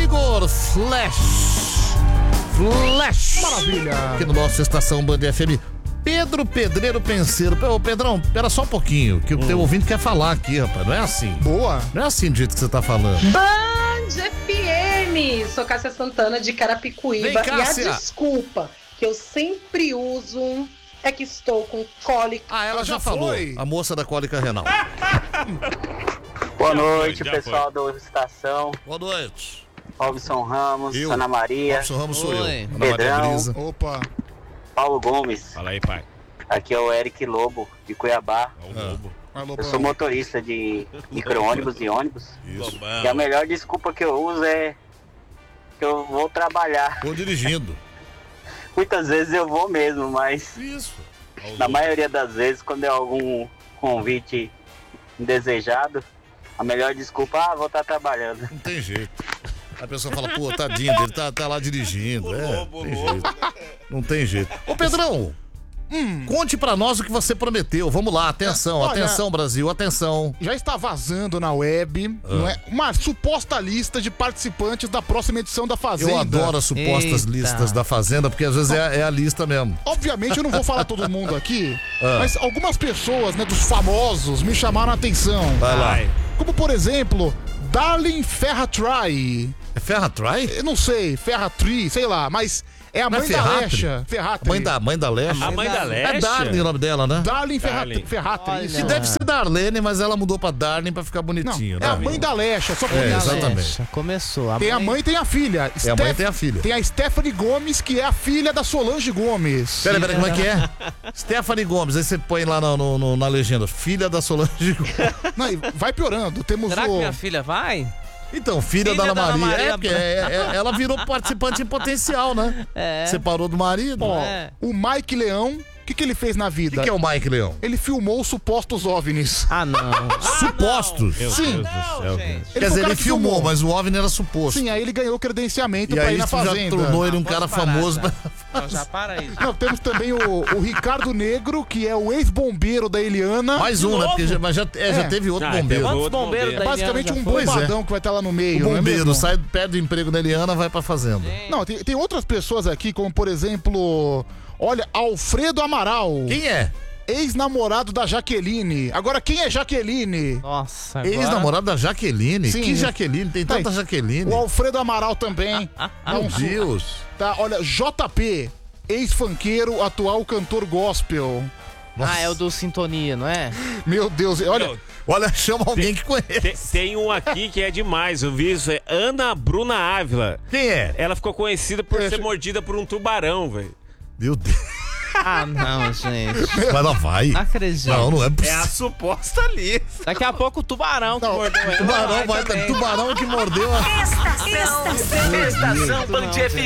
Igor Flash. Maravilha. Aqui no nosso Estação Band FM. Pedro Pedreiro Penseiro. Ô, Pedrão, pera só um pouquinho, que o teu ouvinte quer falar aqui, rapaz. Não é assim. Boa. Não é assim do jeito que você tá falando. Band FM. Sou Cássia Santana de Carapicuíba. Vem, Cássia. E a desculpa que eu sempre uso é que estou com cólica. Ah, ela já falou. foi. A moça da cólica renal. Boa noite, Já pessoal do Estação. Boa noite. Robson Ramos, Eu. Ana Maria, Robson Ramos sou eu. Oi. Ana Maria Pedrão. Brisa. Opa. Paulo Gomes. Fala aí, pai. Aqui é o Eric Lobo, de Cuiabá. Ó, o Lobo. Alô, Eu sou motorista de micro-ônibus e ônibus. Isso. Lobão. E a melhor desculpa que eu uso é que eu vou trabalhar. Tô dirigindo. Muitas vezes eu vou mesmo, mas Isso. Ó, o na Lobo. maioria das vezes, quando é algum convite indesejado, a melhor desculpa, vou estar trabalhando. Não tem jeito. A pessoa fala, pô, tadinho dele, tá lá dirigindo. Tem jeito. Não tem jeito. Ô, Pedrão, conte pra nós o que você prometeu. Vamos lá, atenção, Olha- atenção, Brasil, atenção. Já está vazando na web, não é? Uma suposta lista de participantes da próxima edição da Fazenda. Eu adoro as supostas Eita. listas da Fazenda, porque às vezes é a lista mesmo. Obviamente eu não vou falar todo mundo aqui, Ah. mas algumas pessoas, né, dos famosos, me chamaram a atenção. Vai lá. Vai. Como, por exemplo, Darlene Ferratry. É Ferratry? Eu não sei, Ferratry, sei lá, mas é a Não é mãe da Ferratry? Lecha. Ferratry. Mãe da Lecha? A mãe da É Lecha? Darlene o nome dela, né? Darlene Darlene. Ferratry. Olha. isso. Que deve ser Darlene, mas ela mudou pra Darlene pra ficar Não, bonitinho, é né? a mãe da Lecha, só por É, isso. exatamente. Começou. Tem a mãe e tem a filha. É a mãe e tem a filha. Tem a Stephanie Gomes, que é a filha da Solange Gomes. Peraí, como é que é? Stephanie Gomes, aí você põe lá na legenda, filha da Solange Gomes. Não, e vai piorando. Temos Será que o... minha filha vai? Então, filha da Filha Ana da Ana Maria. Maria Porque ela virou participante em potencial, né? É. Separou do marido. Ó, É. o Mike Leão, o que ele fez na O vida? que é o Mike Leão? Ele filmou os supostos OVNIs. Ah, não. Supostos. Meu Sim. Deus do céu, gente. Quer foi o dizer, cara ele que filmou, mas o OVNI era suposto. Sim, aí ele ganhou credenciamento E pra aí ir na isso já Fazenda. tornou ele um Posso cara parar, famoso. já. Não, já para aí. Não, temos também o Ricardo Negro, que é o ex-bombeiro da Eliana. Mais um, né? Porque já teve outro É. bombeiro. teve Quantos outro bombeiros bombeiro. da Basicamente Eliana um já foi? bombadão que vai estar lá no O meio, não é bombeiro mesmo? sai, perde o emprego da Eliana, vai pra fazenda. Não, tem outras pessoas aqui, como por exemplo, olha, Alfredo Amaral, Quem é? ex-namorado da Jaqueline. Agora, quem é Jaqueline? Nossa, agora... Ex-namorado da Jaqueline? Sim. Que Jaqueline? Tem tanta Tá, Jaqueline. O Alfredo Amaral também. Meu Deus. Tá, olha, JP, ex-funkeiro, atual cantor gospel. Ah, é o do Sintonia, não é? Meu Deus, olha, Não, Olha, chama alguém que conhece. tem um aqui que é demais, eu vi isso, é Ana Bruna Ávila. Quem é? Ela ficou conhecida por É, ser mordida por um tubarão, velho. Meu Deus. Ah, não, gente. Mas ela vai. Não acredito. Não é É possível. a suposta lista. Daqui a pouco o tubarão que Não, mordeu ela Tubarão vai, também. tubarão que mordeu a. Estação Band FM.